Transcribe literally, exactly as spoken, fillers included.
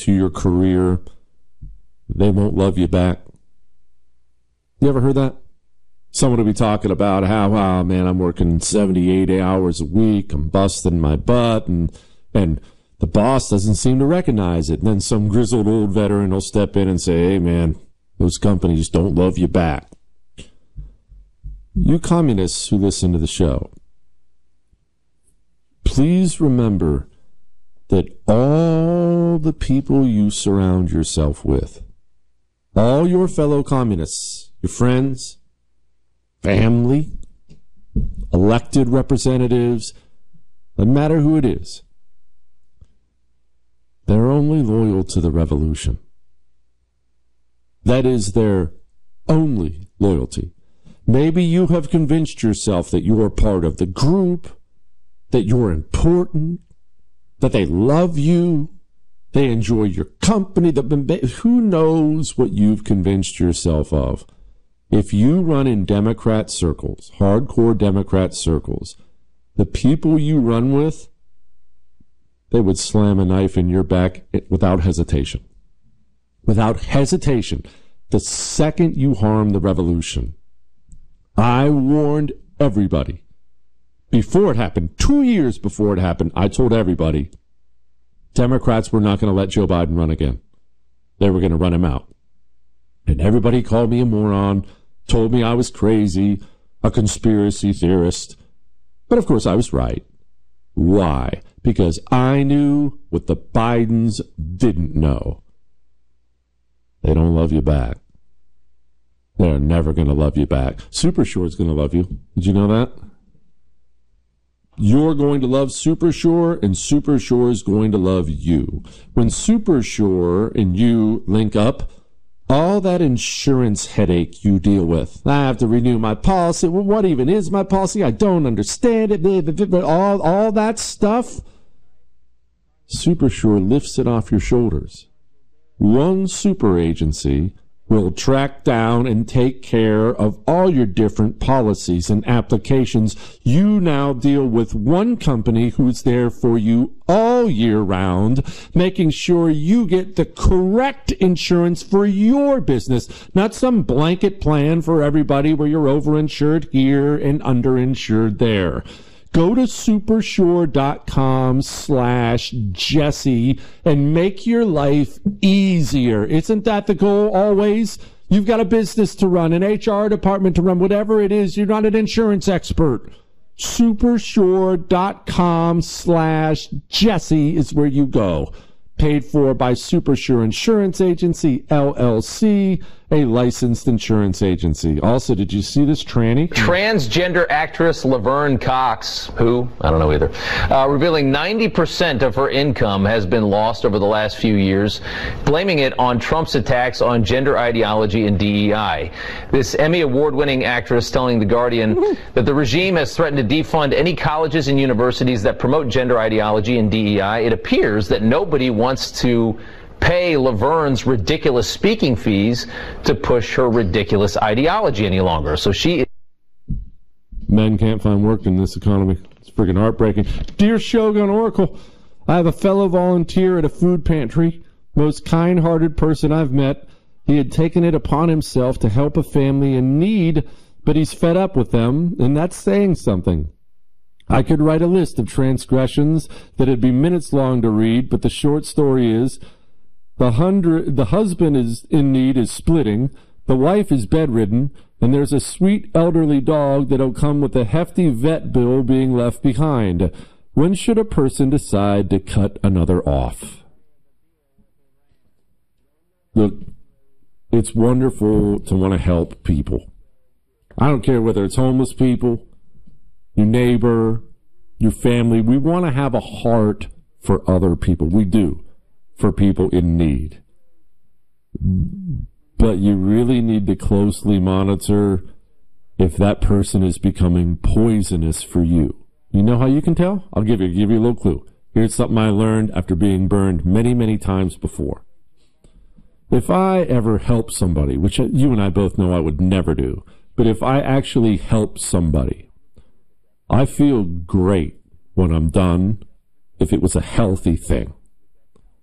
to your career, they won't love you back. You ever heard that? Someone will be talking about how, oh, man, I'm working seventy-eight hours a week. I'm busting my butt, and and the boss doesn't seem to recognize it. And then some grizzled old veteran will step in and say, hey, man, those companies don't love you back. You communists who listen to the show, please remember that all the people you surround yourself with, all your fellow communists, your friends, family, elected representatives, no matter who it is, they're only loyal to the revolution. That is their only loyalty. Maybe you have convinced yourself that you are part of the group, that you're important, that they love you, they enjoy your company. Who knows what you've convinced yourself of? If you run in Democrat circles, hardcore Democrat circles, the people you run with, they would slam a knife in your back without hesitation. Without hesitation. The second you harm the revolution. I warned everybody. Before it happened, two years before it happened, I told everybody, Democrats were not going to let Joe Biden run again. They were going to run him out. And everybody called me a moron, told me I was crazy, a conspiracy theorist. But of course I was right. Why? Because I knew what the Bidens didn't know. They don't love you back. They're never going to love you back. Super Shore is going to love you. Did you know that? You're going to love Super Shore, and Super Shore is going to love you. When Super Shore and you link up, all that insurance headache you deal with. I have to renew my policy. Well, what even is my policy? I don't understand it. All, all that stuff, Super Shore lifts it off your shoulders. One super agency will track down and take care of all your different policies and applications. You now deal with one company who's there for you all year round, making sure you get the correct insurance for your business, not some blanket plan for everybody where you're overinsured here and underinsured there. Go to supershore.com slash Jesse and make your life easier. Isn't that the goal always? You've got a business to run, an H R department to run, whatever it is. You're not an insurance expert. Supershore.com slash Jesse is where you go. Paid for by Supershore Insurance Agency, L L C, a licensed insurance agency. Also, did you see this tranny? Transgender actress Laverne Cox, who, I don't know either, uh, revealing ninety percent of her income has been lost over the last few years, blaming it on Trump's attacks on gender ideology and D E I. This Emmy Award-winning actress telling The Guardian that the regime has threatened to defund any colleges and universities that promote gender ideology and D E I. It appears that nobody wants to pay Laverne's ridiculous speaking fees to push her ridiculous ideology any longer. So she... Men can't find work in this economy. It's freaking heartbreaking. Dear Shogun Oracle, I have a fellow volunteer at a food pantry, most kind-hearted person I've met. He had taken it upon himself to help a family in need, but he's fed up with them, and that's saying something. I could write a list of transgressions that'd be minutes long to read, but the short story is the hundred, the husband is in need is splitting, the wife is bedridden, and there's a sweet elderly dog that'll come with a hefty vet bill being left behind. When should a person decide to cut another off? Look, it's wonderful to want to help people. I don't care whether it's homeless people, your neighbor, your family. We want to have a heart for other people. We do, for people in need. But you really need to closely monitor if that person is becoming poisonous for you. You know how you can tell? I'll give you, give you a little clue. Here's something I learned after being burned many, many times before. If I ever help somebody, which you and I both know I would never do, but if I actually help somebody, I feel great when I'm done if it was a healthy thing.